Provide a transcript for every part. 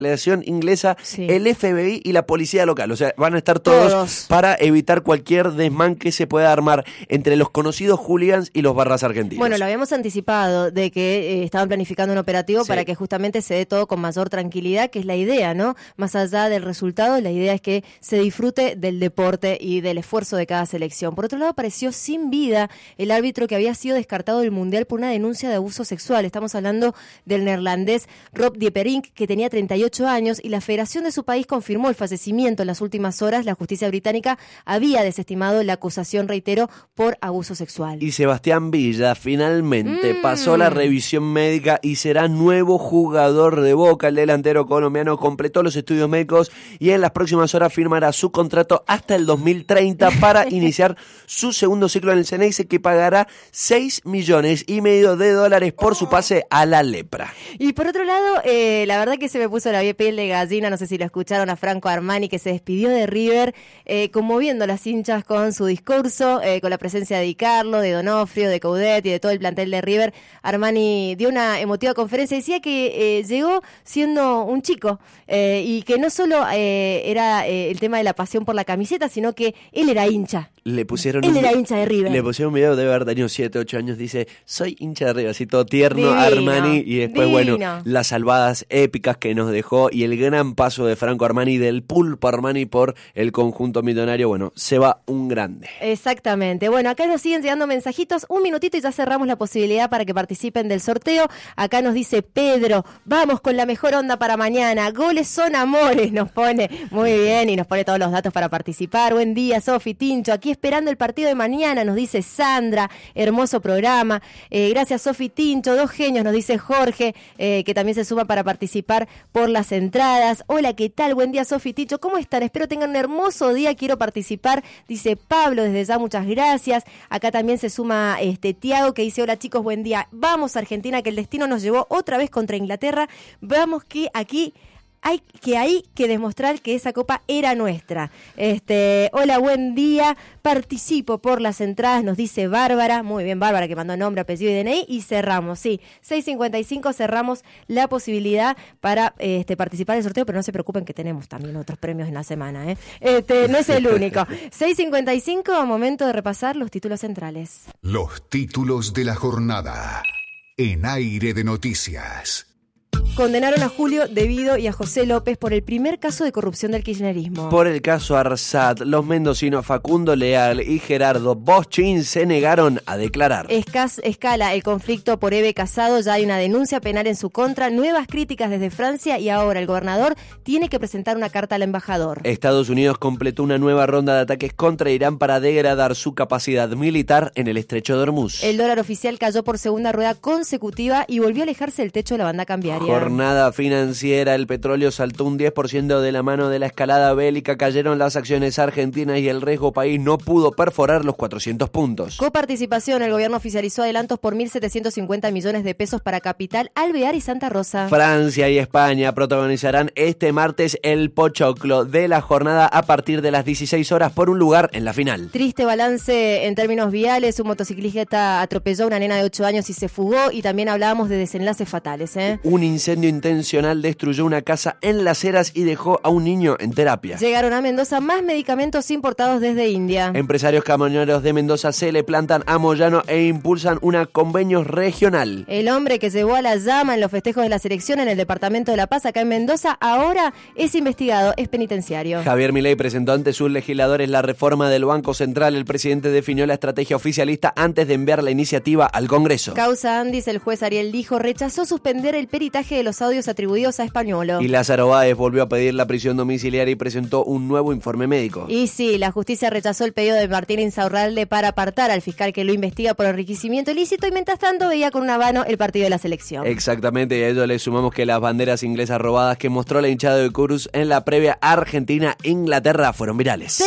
delegación inglesa, Sí. el FBI y la policía local. O sea, van a estar todos para evitar cualquier desmán que se pueda armar entre los conocidos hooligans y los barras argentinos. Bueno, lo habíamos anticipado de que estaban planificando un operativo Sí. para que justamente se dé todo con mayor tranquilidad, que es la idea, ¿no? Más allá del resultado, la idea es que se disfrute del deporte y del esfuerzo de cada selección. Por otro lado, apareció sin vida el árbitro que había sido descartado del Mundial por una denuncia de abuso sexual. Estamos hablando del neerlandés Rob Dieperink, que tenía 38 años, y la federación de su país confirmó el fallecimiento en las últimas horas. La justicia británica había desestimado la acusación, reitero, por abuso sexual. Y Sebastián Villa finalmente pasó la revisión médica y será nuevo jugador de Boca. El delantero colombiano completó los estudios médicos y en las próximas horas firmará su contrato hasta el 2030 para iniciar su segundo ciclo en el Ceneice, que pagará $6,5 millones por su pase a la lepra. Y por otro lado, la verdad que se me puso la piel de gallina, no sé si lo escucharon a Franco Armani, que se despidió de River, conmoviendo a las hinchas con su discurso, con la presencia de Di Carlo, de Donofrio, de Coudet y de todo el plantel de River. Armani dio una emotiva conferencia, decía que llegó siendo un chico y que no solo era el tema de la pasión por la camiseta, sino que él era hincha. Le pusieron Él era hincha de River. Le pusieron un video, debe haber tenido 7, 8 años, dice, soy hincha de River, así todo tierno, Divino, Armani, y después, divino. bueno, las salvadas épicas que nos dejó y el gran paso de Franco Armani, del pulpo Armani por el conjunto millonario. Bueno, se va un grande. Exactamente. Bueno, acá nos siguen llegando mensajitos, un minutito y ya cerramos la posibilidad para que participen del sorteo. Acá nos dice Pedro, vamos con la mejor onda para mañana, goles son amores, nos pone muy bien y nos pone todos los datos para participar. Buen día, Sofi, Tincho, aquí esperando el partido de mañana, nos dice Sandra, hermoso programa. Gracias, Sofi, Tincho, dos genios, nos dice Jorge, que también se suma para participar por las entradas. Hola, ¿qué tal? Buen día, Sofi, Tincho, ¿cómo están? Espero tengan un hermoso día, quiero participar, dice Pablo, desde ya muchas gracias. Acá también se suma Tiago, que dice, hola chicos, buen día, vamos Argentina, que el destino nos llevó otra vez contra Inglaterra, vamos que aquí hay que demostrar que esa copa era nuestra. Hola, buen día, participo por las entradas, nos dice Bárbara, muy bien Bárbara, que mandó nombre, apellido y DNI, y cerramos, sí, 6:55 cerramos la posibilidad para participar del sorteo, pero no se preocupen que tenemos también otros premios en la semana, no es el único. 6:55, momento de repasar los títulos centrales. Los títulos de la jornada en Aire de Noticias. Condenaron a Julio De Vido y a José López por el primer caso de corrupción del kirchnerismo. Por el caso Arsat, los mendocinos Facundo Leal y Gerardo Boschin se negaron a declarar. Escala el conflicto por Eve Casado, ya hay una denuncia penal en su contra, nuevas críticas desde Francia y ahora el gobernador tiene que presentar una carta al embajador. Estados Unidos completó una nueva ronda de ataques contra Irán para degradar su capacidad militar en el estrecho de Hormuz. El dólar oficial cayó por segunda rueda consecutiva y volvió a alejarse del techo de la banda cambiaria. Jornada financiera, el petróleo saltó un 10% de la mano de la escalada bélica, cayeron las acciones argentinas y el riesgo país no pudo perforar los 400 puntos. Coparticipación, el gobierno oficializó adelantos por 1.750 millones de pesos para Capital, Alvear y Santa Rosa. Francia y España protagonizarán este martes el pochoclo de la jornada a partir de las 16 horas por un lugar en la final. Triste balance en términos viales, un motociclista atropelló a una nena de 8 años y se fugó, y también hablábamos de desenlaces fatales. Un incendio intencional destruyó una casa en Las Heras y dejó a un niño en terapia. Llegaron a Mendoza más medicamentos importados desde India. Empresarios camioneros de Mendoza se le plantan a Moyano e impulsan una convenio regional. El hombre que llevó a la llama en los festejos de la selección en el departamento de La Paz, acá en Mendoza, ahora es investigado, es penitenciario. Javier Milei presentó ante sus legisladores la reforma del Banco Central. El presidente definió la estrategia oficialista antes de enviar la iniciativa al Congreso. Causa Andis, el juez Ariel Lijo rechazó suspender el peritaje de los audios atribuidos a Españolo. Y Lázaro Báez volvió a pedir la prisión domiciliaria y presentó un nuevo informe médico. Y sí, la justicia rechazó el pedido de Martín Insaurralde para apartar al fiscal que lo investiga por enriquecimiento ilícito, y mientras tanto veía con una mano el partido de la selección. Exactamente, y a ello le sumamos que las banderas inglesas robadas que mostró la hinchada de Curus en la previa Argentina-Inglaterra fueron virales.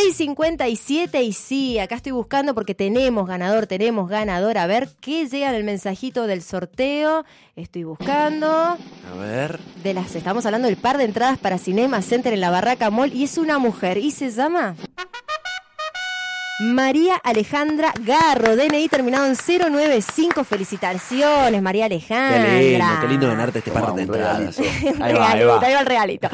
6:57 y sí, acá estoy buscando porque tenemos ganador. A ver qué llega en el mensajito del sorteo. Estoy buscando. A ver. Estamos hablando del par de entradas para Cinema Center en la Barraca Mall, y es una mujer y se llama María Alejandra Garro, DNI terminado en 095. Felicitaciones, María Alejandra. Qué lindo ganarte este par de entradas. Ahí va el regalito.